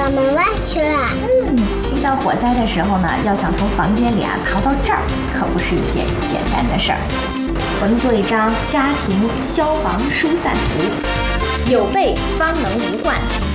到门外去了。 遇到火灾的时候呢，要想从房间里逃到这儿，可不是一件简单的事儿。我们做一张家庭消防疏散图，有备方能无患。